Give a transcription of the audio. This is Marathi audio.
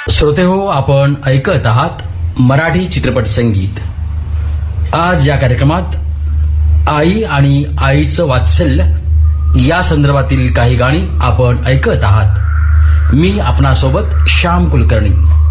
श्रोते हो, आपण ऐकत आहात मराठी चित्रपट संगीत. आज या कार्यक्रमात आई आणि आईचं वात्सल्य या संदर्भातील काही गाणी आपण ऐकत आहात. मी आपणासोबत श्याम कुलकर्णी.